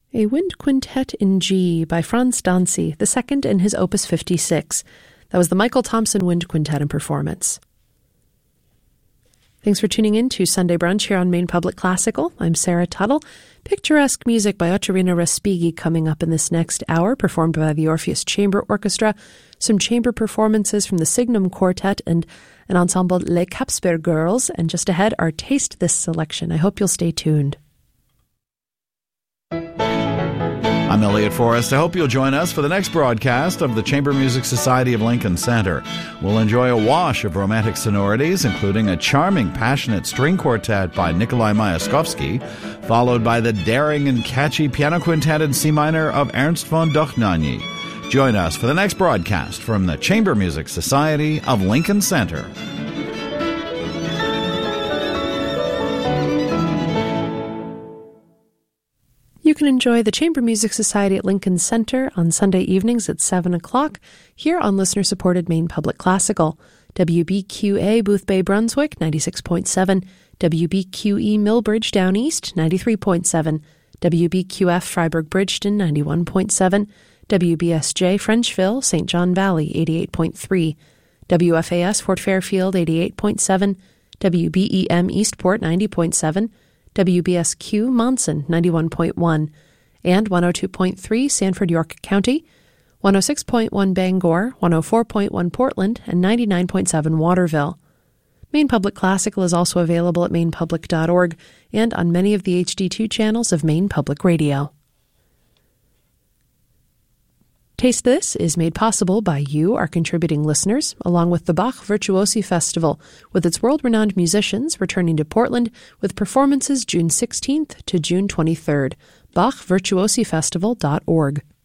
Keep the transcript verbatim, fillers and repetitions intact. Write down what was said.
A Wind Quintet in G by Franz Dancy, the second in his Opus fifty-six. That was the Michael Thompson Wind Quintet in performance. Thanks for tuning in to Sunday Brunch here on Maine Public Classical. I'm Sarah Tuttle. Picturesque music by Ottorino Respighi coming up in this next hour, performed by the Orpheus Chamber Orchestra, some chamber performances from the Signum Quartet and an ensemble Les Capsper Girls, and just ahead, our Taste This selection. I hope you'll stay tuned. I'm Elliot Forrest. I hope you'll join us for the next broadcast of the Chamber Music Society of Lincoln Center. We'll enjoy a wash of romantic sonorities, including a charming, passionate string quartet by Nikolai Myaskovsky, followed by the daring and catchy piano quintet in C minor of Ernst von Dochnany. Join us for the next broadcast from the Chamber Music Society of Lincoln Center. You can enjoy the Chamber Music Society at Lincoln Center on Sunday evenings at seven o'clock here on listener-supported Maine Public Classical. W B Q A Boothbay Brunswick, ninety-six point seven. W B Q E Millbridge Down East, ninety-three point seven. W B Q F Freiburg Bridgeton, ninety-one point seven. W B S J Frenchville, Saint John Valley, eighty-eight point three. W F A S Fort Fairfield, eighty-eight point seven. W B E M Eastport, ninety point seven. W B S Q Monson, ninety-one point one, and one oh two point three Sanford York County, one oh six point one Bangor, one oh four point one Portland, and ninety-nine point seven Waterville. Maine Public Classical is also available at maine public dot org and on many of the H D two channels of Maine Public Radio. Taste This is made possible by you, our contributing listeners, along with the Bach Virtuosi Festival, with its world-renowned musicians returning to Portland with performances June sixteenth to June twenty-third. Bach Virtuosi Festival dot org.